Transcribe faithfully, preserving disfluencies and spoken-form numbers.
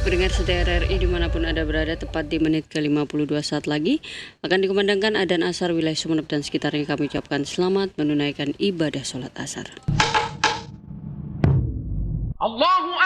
Baik pendengar setia R R I dimanapun Anda berada, tepat di menit ke lima puluh dua saat lagi akan dikumandangkan adzan asar wilayah Sumeneb dan sekitarnya. Kami ucapkan selamat menunaikan ibadah sholat asar. Allahu